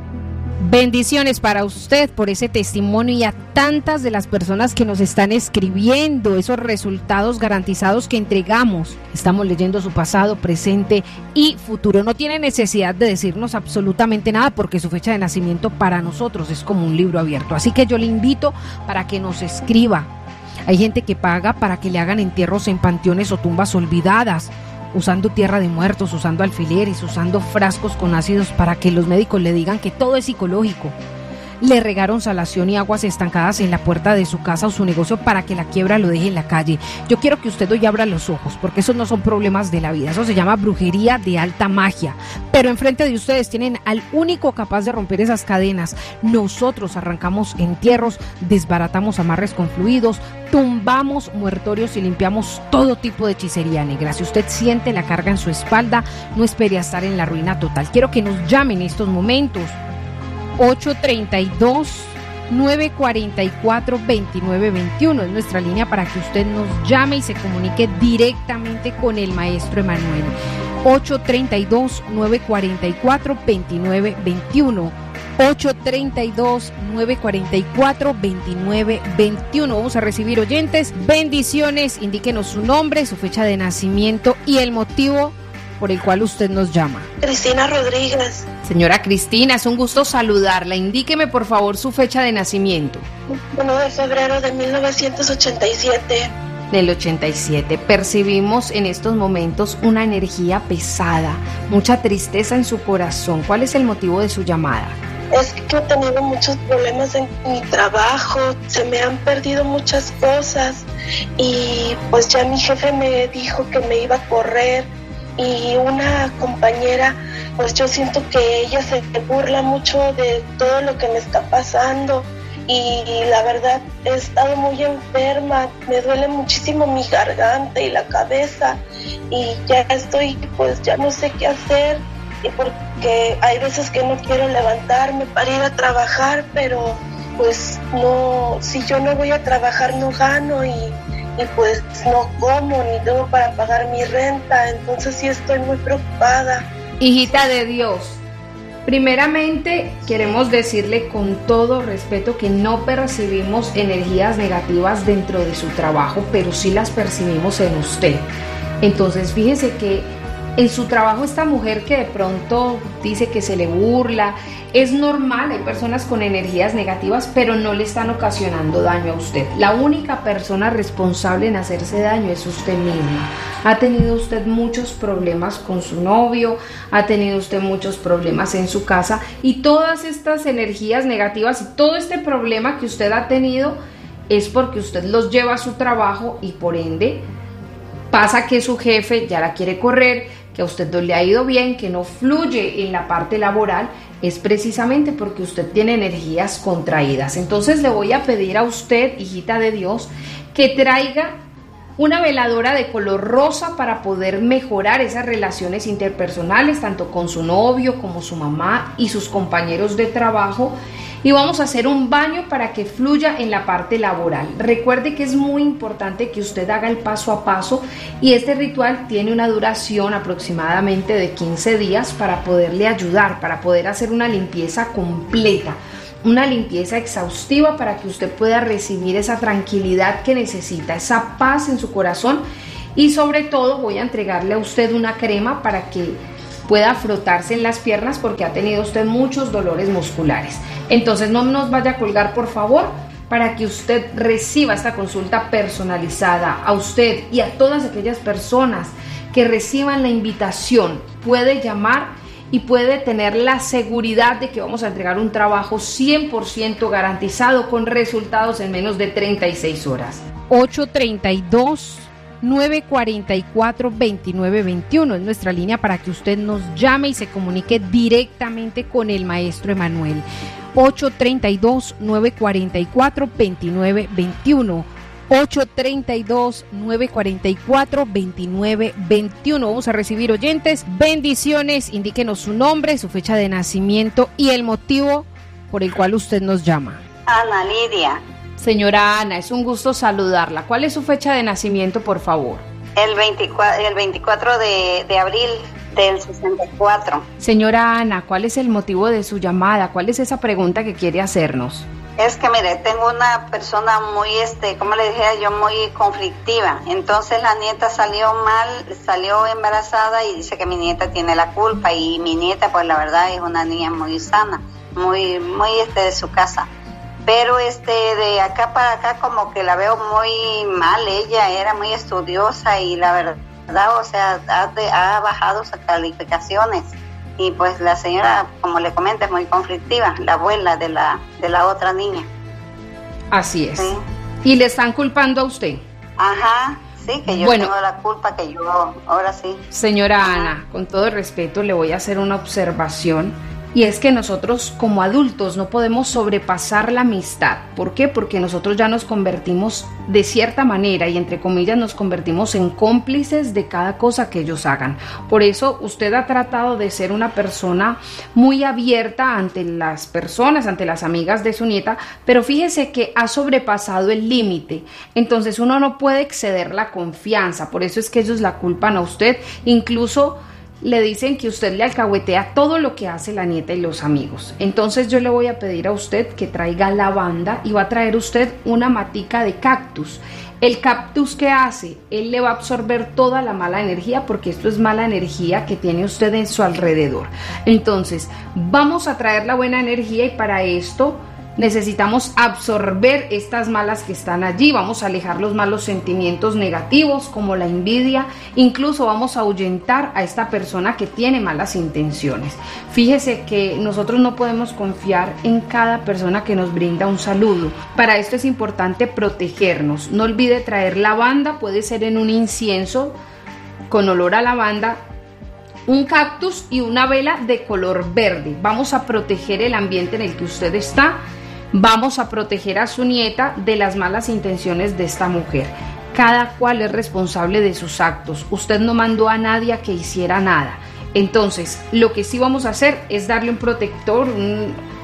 Bendiciones para usted por ese testimonio y a tantas de las personas que nos están escribiendo esos resultados garantizados que entregamos. Estamos leyendo su pasado, presente y futuro. No tiene necesidad de decirnos absolutamente nada porque su fecha de nacimiento para nosotros es como un libro abierto. Así que yo le invito para que nos escriba. Hay gente que paga para que le hagan entierros en panteones o tumbas olvidadas, usando tierra de muertos, usando alfileres, usando frascos con ácidos para que los médicos le digan que todo es psicológico. Le regaron salación y aguas estancadas en la puerta de su casa o su negocio para que la quiebra lo deje en la calle. Yo quiero que usted hoy abra los ojos, porque esos no son problemas de la vida, eso se llama brujería de alta magia. Pero enfrente de ustedes tienen al único capaz de romper esas cadenas. Nosotros arrancamos entierros, desbaratamos amarres con fluidos, tumbamos muertorios y limpiamos todo tipo de hechicería negra. Si usted siente la carga en su espalda, no espere a estar en la ruina total. Quiero que nos llamen en estos momentos. ocho tres dos, nueve cuatro cuatro, dos nueve dos uno es nuestra línea para que usted nos llame y se comunique directamente con el maestro Emanuel. ocho tres dos, nueve cuatro cuatro, dos nueve dos uno. ocho tres dos, nueve cuatro cuatro, dos nueve dos uno. Vamos a recibir oyentes. Bendiciones. Indíquenos su nombre, su fecha de nacimiento y el motivo por el cual usted nos llama. Cristina Rodríguez. Señora Cristina, es un gusto saludarla. Indíqueme por favor su fecha de nacimiento. uno de febrero de mil novecientos ochenta y siete. Del ochenta y siete. Percibimos en estos momentos una energía pesada, mucha tristeza en su corazón. ¿Cuál es el motivo de su llamada? Es que he tenido muchos problemas en mi trabajo, se me han perdido muchas cosas y pues ya mi jefe me dijo que me iba a correr. Y una compañera, pues yo siento que ella se burla mucho de todo lo que me está pasando y la verdad he estado muy enferma, me duele muchísimo mi garganta y la cabeza y ya estoy, pues ya no sé qué hacer y porque hay veces que no quiero levantarme para ir a trabajar, pero pues no, si yo no voy a trabajar no gano y y pues no como ni tengo para pagar mi renta, entonces sí estoy muy preocupada. Hijita de Dios, Primeramente, queremos decirle con todo respeto que no percibimos energías negativas dentro de su trabajo, pero sí las percibimos en usted. Entonces, fíjese que en su trabajo esta mujer que de pronto dice que se le burla, es normal, hay personas con energías negativas, pero no le están ocasionando daño a usted. La única persona responsable en hacerse daño es usted misma. Ha tenido usted muchos problemas con su novio, ha tenido usted muchos problemas en su casa, y todas estas energías negativas y todo este problema que usted ha tenido es porque usted los lleva a su trabajo, y por ende pasa que su jefe ya la quiere correr, que a usted no le ha ido bien, que no fluye en la parte laboral, es precisamente porque usted tiene energías contraídas. Entonces le voy a pedir a usted, hijita de Dios, que traiga una veladora de color rosa para poder mejorar esas relaciones interpersonales, tanto con su novio como su mamá y sus compañeros de trabajo. Y vamos a hacer un baño para que fluya en la parte laboral. Recuerde que es muy importante que usted haga el paso a paso, y este ritual tiene una duración aproximadamente de quince días para poderle ayudar, para poder hacer una limpieza completa, una limpieza exhaustiva para que usted pueda recibir esa tranquilidad que necesita, esa paz en su corazón. Y sobre todo voy a entregarle a usted una crema para que pueda frotarse en las piernas, porque ha tenido usted muchos dolores musculares. Entonces no nos vaya a colgar, por favor, para que usted reciba esta consulta personalizada. A usted y a todas aquellas personas que reciban la invitación, puede llamar y puede tener la seguridad de que vamos a entregar un trabajo cien por ciento garantizado, con resultados en menos de treinta y seis horas. ocho treinta y dos, nueve cuarenta y cuatro, veintinueve veintiuno es nuestra línea para que usted nos llame y se comunique directamente con el maestro Emanuel. ocho treinta y dos, nueve cuarenta y cuatro, veintinueve veintiuno. ocho treinta y dos, nueve cuarenta y cuatro, veintinueve veintiuno. Vamos a recibir oyentes. Bendiciones. Indíquenos su nombre, su fecha de nacimiento y el motivo por el cual usted nos llama. Ana Lidia. Señora Ana, es un gusto saludarla. ¿Cuál es su fecha de nacimiento, por favor? El veinticuatro, el veinticuatro de, de abril del sesenta y cuatro. Señora Ana, ¿cuál es el motivo de su llamada? ¿Cuál es esa pregunta que quiere hacernos? Es que, mire, tengo una persona muy, este, como le dije yo, muy conflictiva. Entonces la nieta salió mal, salió embarazada, y dice que mi nieta tiene la culpa. Y mi nieta, pues la verdad, es una niña muy sana, muy, muy, este, de su casa. Pero este de acá para acá como que la veo muy mal. Ella era muy estudiosa y la verdad, o sea, ha, de, ha bajado sus calificaciones. Y pues la señora, como le comento, es muy conflictiva, la abuela de la de la otra niña. Así es. Sí. ¿Y le están culpando a usted? Ajá, sí, que yo bueno, tengo la culpa, que yo, ahora sí. Señora Ajá. Ana, con todo el respeto le voy a hacer una observación. Y es que nosotros como adultos no podemos sobrepasar la amistad. ¿Por qué? Porque nosotros ya nos convertimos de cierta manera, y entre comillas nos convertimos en cómplices de cada cosa que ellos hagan. Por eso usted ha tratado de ser una persona muy abierta ante las personas, ante las amigas de su nieta, pero fíjese que ha sobrepasado el límite. Entonces uno no puede exceder la confianza. Por eso es que ellos la culpan a usted. Incluso le dicen que usted le alcahuetea todo lo que hace la nieta y los amigos. Entonces yo le voy a pedir a usted que traiga lavanda, y va a traer usted una matica de cactus. El cactus, ¿qué hace? Él le va a absorber toda la mala energía, porque esto es mala energía que tiene usted en su alrededor. Entonces vamos a traer la buena energía, y para esto necesitamos absorber estas malas que están allí. Vamos a alejar los malos sentimientos negativos como la envidia. Incluso vamos a ahuyentar a esta persona que tiene malas intenciones. Fíjese que nosotros no podemos confiar en cada persona que nos brinda un saludo. Para esto es importante protegernos. No olvide traer lavanda, puede ser en un incienso con olor a lavanda, un cactus y una vela de color verde. Vamos a proteger el ambiente en el que usted está. Vamos a proteger a su nieta de las malas intenciones de esta mujer. Cada cual es responsable de sus actos. Usted no mandó a nadie a que hiciera nada. Entonces, lo que sí vamos a hacer es darle un protector, un,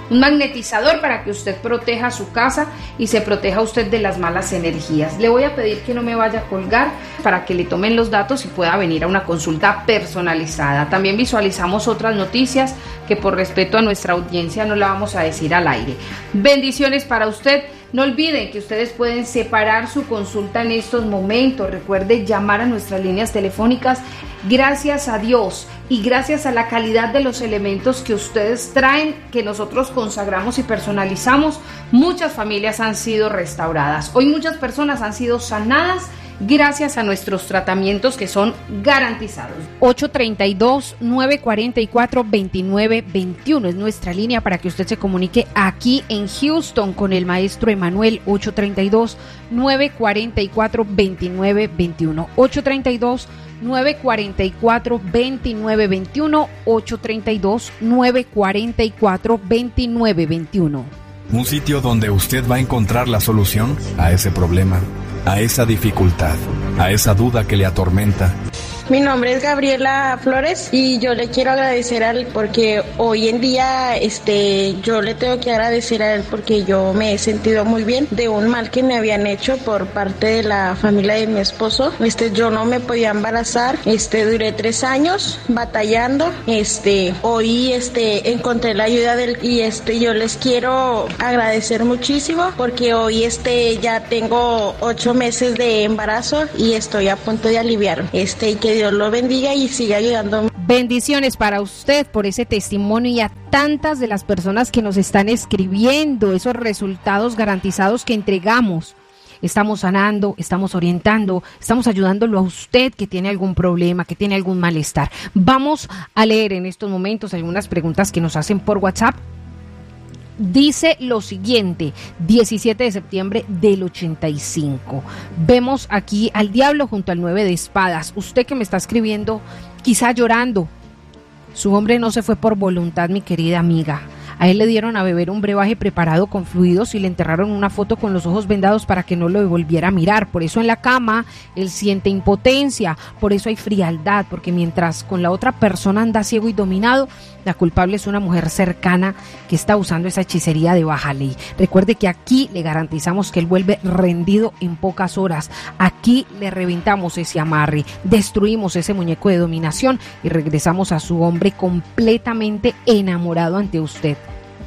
un magnetizador para que usted proteja su casa y se proteja usted de las malas energías. Le voy a pedir que no me vaya a colgar para que le tomen los datos y pueda venir a una consulta personalizada. También visualizamos otras noticias que por respeto a nuestra audiencia no la vamos a decir al aire. Bendiciones para usted. No olviden que ustedes pueden separar su consulta en estos momentos. Recuerde llamar a nuestras líneas telefónicas. Gracias a Dios y gracias a la calidad de los elementos que ustedes traen, que nosotros consagramos y personalizamos, muchas familias han sido restauradas. Hoy muchas personas han sido sanadas gracias a nuestros tratamientos que son garantizados. ocho tres dos, nueve cuatro cuatro, dos nueve dos uno es nuestra línea para que usted se comunique aquí en Houston con el maestro Emanuel. Ocho tres dos, nueve cuatro cuatro, dos nueve dos uno ocho tres dos, nueve cuatro cuatro, dos nueve dos uno ocho tres dos, nueve cuatro cuatro, dos nueve dos uno. Un sitio donde usted va a encontrar la solución a ese problema, a esa dificultad, a esa duda que le atormenta. Mi nombre es Gabriela Flores y yo le quiero agradecer a él porque hoy en día este yo le tengo que agradecer a él porque yo me he sentido muy bien de un mal que me habían hecho por parte de la familia de mi esposo. Este yo no me podía embarazar, este duré tres años batallando. Este hoy este encontré la ayuda del y este yo les quiero agradecer muchísimo porque hoy este ya tengo ocho meses de embarazo y estoy a punto de aliviar. Este y que Dios lo bendiga y siga ayudando. Bendiciones para usted por ese testimonio y a tantas de las personas que nos están escribiendo esos resultados garantizados que entregamos. Estamos sanando, estamos orientando, estamos ayudándolo a usted que tiene algún problema, que tiene algún malestar. Vamos a leer en estos momentos algunas preguntas que nos hacen por WhatsApp. Dice lo siguiente, diecisiete de septiembre del ochenta y cinco. Vemos aquí al diablo junto al nueve de espadas. Usted que me está escribiendo, quizá llorando. Su hombre no se fue por voluntad, mi querida amiga. A él le dieron a beber un brebaje preparado con fluidos y le enterraron una foto con los ojos vendados para que no lo volviera a mirar. Por eso en la cama él siente impotencia, por eso hay frialdad, porque mientras con la otra persona anda ciego y dominado, la culpable es una mujer cercana que está usando esa hechicería de baja ley. Recuerde que aquí le garantizamos que él vuelve rendido en pocas horas. Aquí le reventamos ese amarre, destruimos ese muñeco de dominación y regresamos a su hombre completamente enamorado ante usted.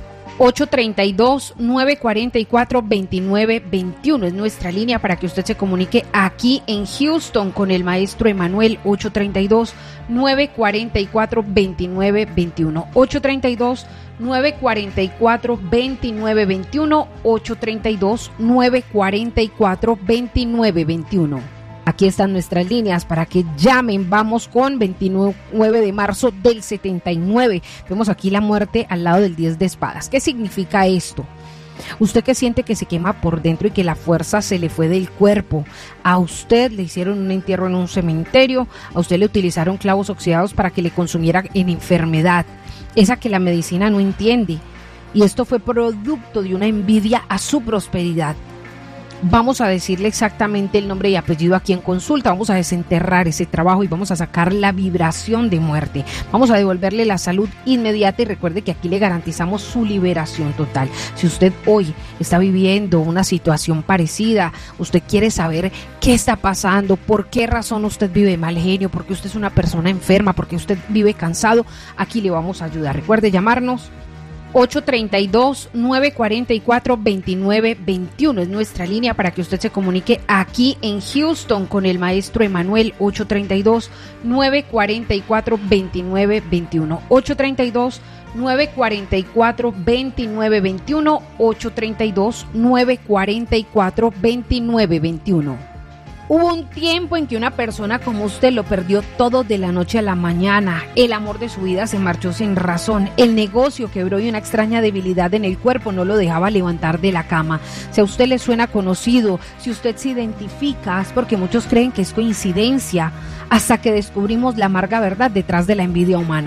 ocho tres dos, nueve cuatro cuatro, dos nueve dos uno es nuestra línea para que usted se comunique aquí en Houston con el maestro Emanuel. Ocho tres dos, nueve cuatro cuatro, dos nueve dos uno ocho tres dos, nueve cuatro cuatro, dos nueve dos uno ocho tres dos, nueve cuatro cuatro, dos nueve dos uno. Aquí están nuestras líneas para que llamen. Vamos con veintinueve de marzo del setenta y nueve. Vemos aquí la muerte al lado del diez de espadas. ¿Qué significa esto? Usted que siente que se quema por dentro y que la fuerza se le fue del cuerpo. A usted le hicieron un entierro en un cementerio. A usted le utilizaron clavos oxidados para que le consumiera en enfermedad. Esa que la medicina no entiende. Y esto fue producto de una envidia a su prosperidad. Vamos a decirle exactamente el nombre y apellido aquí en consulta, vamos a desenterrar ese trabajo y vamos a sacar la vibración de muerte, vamos a devolverle la salud inmediata y recuerde que aquí le garantizamos su liberación total. Si usted hoy está viviendo una situación parecida, usted quiere saber qué está pasando, por qué razón usted vive mal genio, porque usted es una persona enferma, porque usted vive cansado, aquí le vamos a ayudar. Recuerde llamarnos. ocho tres dos, nueve cuatro cuatro, dos nueve dos uno es nuestra línea para que usted se comunique aquí en Houston con el maestro Emanuel. Ocho tres dos, nueve cuatro cuatro, dos nueve dos uno ocho tres dos, nueve cuatro cuatro, dos nueve dos uno ocho tres dos, nueve cuatro cuatro, dos nueve dos uno. Hubo un tiempo en que una persona como usted lo perdió todo de la noche a la mañana. El amor de su vida se marchó sin razón. El negocio quebró y una extraña debilidad en el cuerpo no lo dejaba levantar de la cama. Si a usted le suena conocido, si usted se identifica, es porque muchos creen que es coincidencia, hasta que descubrimos la amarga verdad detrás de la envidia humana.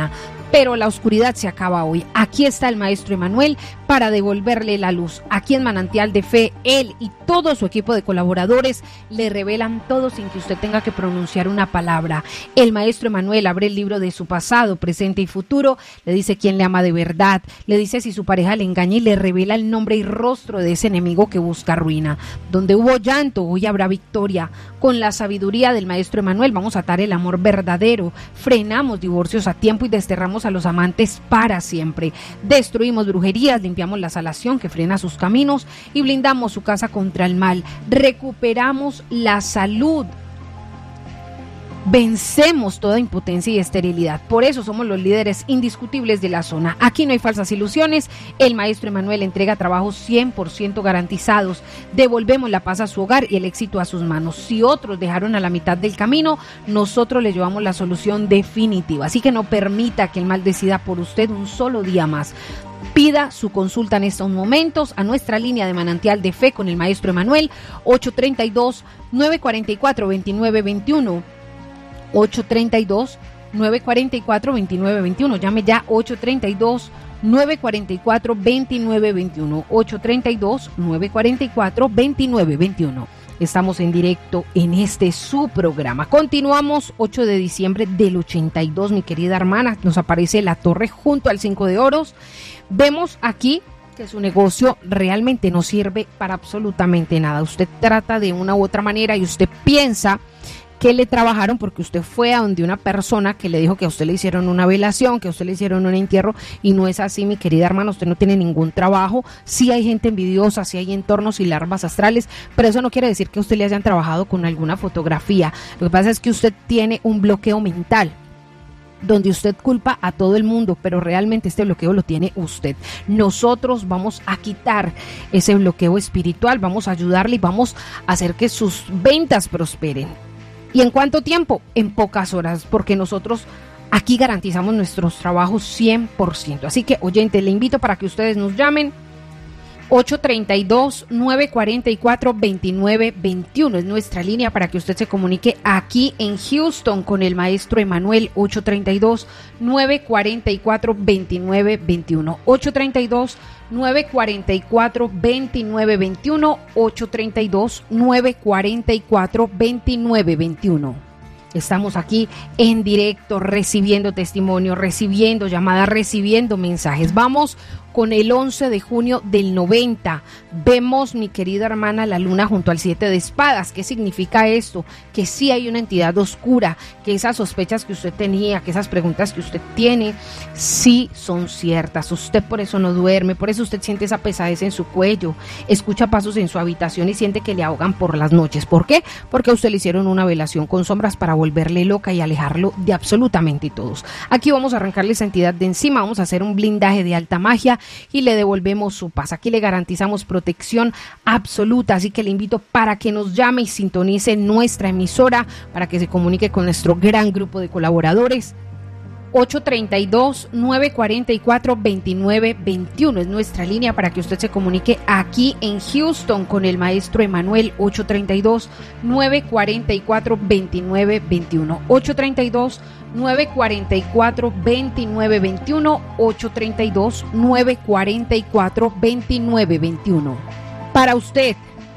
pero la oscuridad se acaba hoy. Aquí está el maestro Emanuel para devolverle la luz. Aquí en Manantial de Fe, él y todo su equipo de colaboradores le revelan todo sin que usted tenga que pronunciar una palabra. El maestro Emanuel abre el libro de su pasado, presente y futuro, le dice quién le ama de verdad, le dice si su pareja le engaña y le revela el nombre y rostro de ese enemigo que busca ruina. Donde hubo llanto, hoy habrá victoria. Con la sabiduría del maestro Emanuel vamos a atar el amor verdadero, frenamos divorcios a tiempo y desterramos a los amantes para siempre. Destruimos brujerías, limpiamos la salación que frena sus caminos y blindamos su casa contra el mal. Recuperamos la salud. Vencemos toda impotencia y esterilidad. Por eso somos los líderes indiscutibles de la zona. Aquí no hay falsas ilusiones. El maestro Emanuel entrega trabajos cien por ciento garantizados. Devolvemos la paz a su hogar y el éxito a sus manos. Si otros dejaron a la mitad del camino, nosotros les llevamos la solución definitiva. Así que no permita que el mal decida por usted un solo día más. Pida su consulta en estos momentos a nuestra línea de Manantial de Fe con el maestro Emanuel, ocho tres dos, nueve cuatro cuatro, dos nueve dos uno. ocho tres dos, nueve cuatro cuatro, dos nueve dos uno. Llame ya ocho tres dos, nueve cuatro cuatro, dos nueve dos uno. ocho tres dos, nueve cuatro cuatro, dos nueve dos uno. Estamos en directo en este su programa. Continuamos ocho de diciembre del ochenta y dos, mi querida hermana. Nos aparece la torre junto al cinco de oros. Vemos aquí que su negocio realmente no sirve para absolutamente nada. Usted trata de una u otra manera y usted piensa que le trabajaron porque usted fue a donde una persona que le dijo que a usted le hicieron una velación, que a usted le hicieron un entierro, y no es así, mi querida hermana. Usted no tiene ningún trabajo. Sí hay gente envidiosa, sí hay entornos y larvas astrales, pero eso no quiere decir que a usted le hayan trabajado con alguna fotografía. Lo que pasa es que usted tiene un bloqueo mental donde usted culpa a todo el mundo, pero realmente este bloqueo lo tiene usted. Nosotros vamos a quitar ese bloqueo espiritual, vamos a ayudarle y vamos a hacer que sus ventas prosperen. ¿Y en cuánto tiempo? En pocas horas, porque nosotros aquí garantizamos nuestros trabajos cien por ciento. Así que, oyente, le invito para que ustedes nos llamen. ocho tres dos, nueve cuatro cuatro, dos nueve dos uno es nuestra línea para que usted se comunique aquí en Houston con el maestro Emanuel. Ocho tres dos, nueve cuatro cuatro, dos nueve dos uno. ocho tres dos, nueve cuatro cuatro, dos nueve dos uno. ocho tres dos, nueve cuatro cuatro, dos nueve dos uno. Estamos aquí en directo recibiendo testimonios, recibiendo llamadas, recibiendo mensajes. Vamos con el once de junio del noventa. Vemos, mi querida hermana, la luna junto al siete de espadas. ¿Qué significa esto? Que sí hay una entidad oscura, que esas sospechas que usted tenía, que esas preguntas que usted tiene, sí son ciertas. Usted por eso no duerme, por eso usted siente esa pesadez en su cuello, escucha pasos en su habitación y siente que le ahogan por las noches. ¿Por qué? Porque a usted le hicieron una velación con sombras para volverle loca y alejarlo de absolutamente todos. Aquí vamos a arrancarle esa entidad de encima, vamos a hacer un blindaje de alta magia y le devolvemos su paz. Aquí le garantizamos protección absoluta, así que le invito para que nos llame y sintonice nuestra emisora, para que se comunique con nuestro gran grupo de colaboradores. ocho tres dos, nueve cuatro cuatro, dos nueve dos uno es nuestra línea para que usted se comunique aquí en Houston con el maestro Emanuel. Ocho tres dos, nueve cuatro cuatro, dos nueve dos uno. ocho tres dos, nueve cuatro cuatro, dos nueve dos uno. ocho tres dos, nueve cuatro cuatro, dos nueve dos uno. Para usted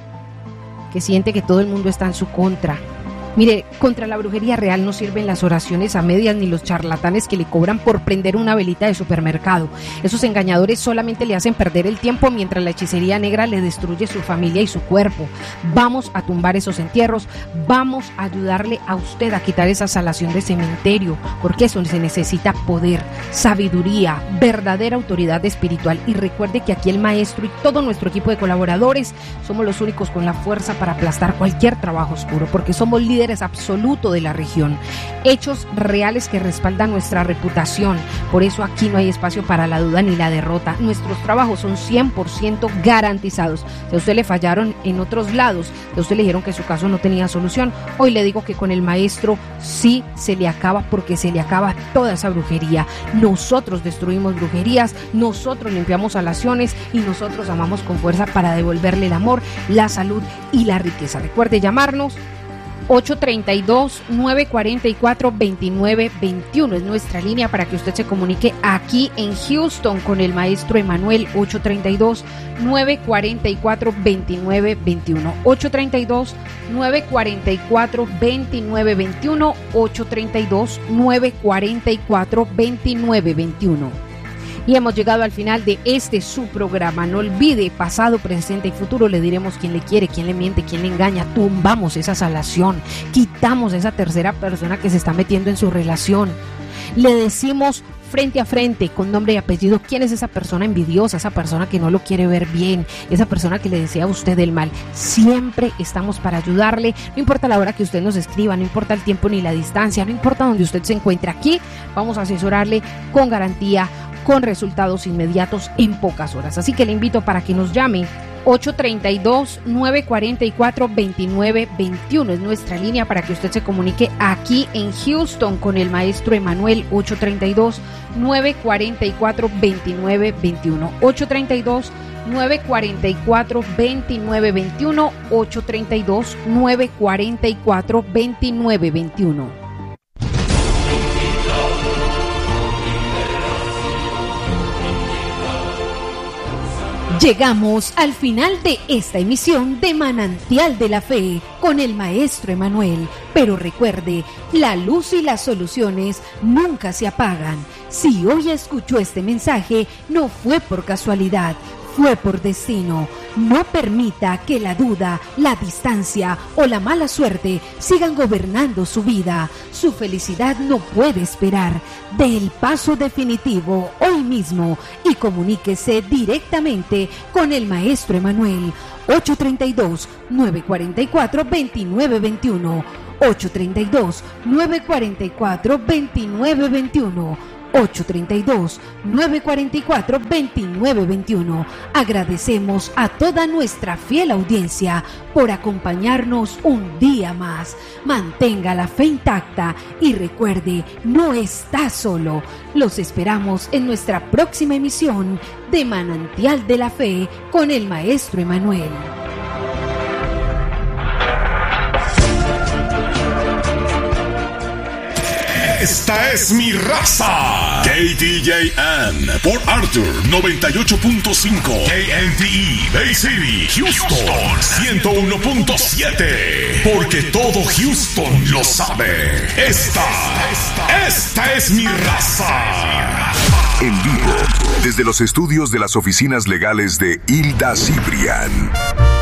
que siente que todo el mundo está en su contra, mire, contra la brujería real no sirven las oraciones a medias ni los charlatanes que le cobran por prender una velita de supermercado. Esos engañadores solamente le hacen perder el tiempo mientras la hechicería negra le destruye su familia y su cuerpo. Vamos a tumbar esos entierros, vamos a ayudarle a usted a quitar esa salación de cementerio, porque eso se necesita poder, sabiduría, verdadera autoridad espiritual. Y recuerde que aquí el maestro y todo nuestro equipo de colaboradores somos los únicos con la fuerza para aplastar cualquier trabajo oscuro, porque somos líderes absoluto de la región, hechos reales que respaldan nuestra reputación. Por eso aquí no hay espacio para la duda ni la derrota. Nuestros trabajos son cien por ciento garantizados. Si a usted le fallaron en otros lados, si a usted le dijeron que su caso no tenía solución, hoy le digo que con el maestro sí se le acaba, porque se le acaba toda esa brujería. Nosotros destruimos brujerías, nosotros limpiamos salaciones y nosotros amamos con fuerza para devolverle el amor, la salud y la riqueza. Recuerde llamarnos ocho tres dos, nueve cuatro cuatro, dos nueve dos uno es nuestra línea para que usted se comunique aquí en Houston con el maestro Emanuel. Ocho tres dos, nueve cuatro cuatro, dos nueve dos uno. ocho tres dos, nueve cuatro cuatro, dos nueve dos uno. ocho tres dos, nueve cuatro cuatro, dos nueve dos uno. Y hemos llegado al final de este su programa. No olvide, pasado, presente y futuro, le diremos quién le quiere, quién le miente, quién le engaña. Tumbamos esa salación, quitamos esa tercera persona que se está metiendo en su relación. Le decimos frente a frente, con nombre y apellido, quién es esa persona envidiosa, esa persona que no lo quiere ver bien, esa persona que le desea a usted el mal. Siempre estamos para ayudarle, no importa la hora que usted nos escriba, no importa el tiempo ni la distancia, no importa donde usted se encuentre. Aquí vamos a asesorarle con garantía, con resultados inmediatos en pocas horas. Así que le invito para que nos llame. Ocho tres dos, nueve cuatro cuatro, dos nueve dos uno es nuestra línea para que usted se comunique aquí en Houston con el maestro Emanuel. Ocho tres dos, nueve cuatro cuatro, dos nueve dos uno. Ocho tres dos, nueve cuatro cuatro, dos nueve dos uno. Ocho tres dos, nueve cuatro cuatro, dos nueve dos uno. Llegamos al final de esta emisión de Manantial de la Fe con el maestro Emanuel. Pero recuerde, la luz y las soluciones nunca se apagan. Si hoy escuchó este mensaje, no fue por casualidad, fue por destino. No permita que la duda, la distancia o la mala suerte sigan gobernando su vida. Su felicidad no puede esperar. Dé el paso definitivo hoy mismo y comuníquese directamente con el maestro Emanuel. Ocho tres dos, nueve cuatro cuatro, dos nueve dos uno. Ocho tres dos, nueve cuatro cuatro, dos nueve dos uno. ocho tres dos, nueve cuatro cuatro, dos nueve dos uno. Agradecemos a toda nuestra fiel audiencia por acompañarnos un día más. Mantenga la fe intacta y recuerde, no está solo. Los esperamos en nuestra próxima emisión de Manantial de la Fe con el maestro Emanuel. Esta es mi raza. K T J M por Arthur noventa y ocho punto cinco. K N T E Bay City, Houston ciento uno punto siete. Porque todo Houston lo sabe. Esta, esta es mi raza. En vivo, desde los estudios de las oficinas legales de Hilda Cibrián.